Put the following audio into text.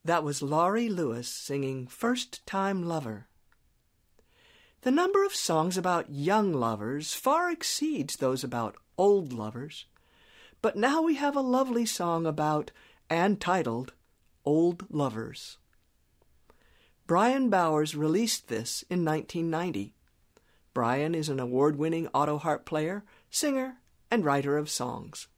That was Laurie Lewis singing First Time Lover. The number of songs about young lovers far exceeds those about old lovers, but now we have a lovely song about and titled Old Lovers. Brian Bowers released this in 1990. Brian is an award-winning auto harp player, singer, and writer of songs.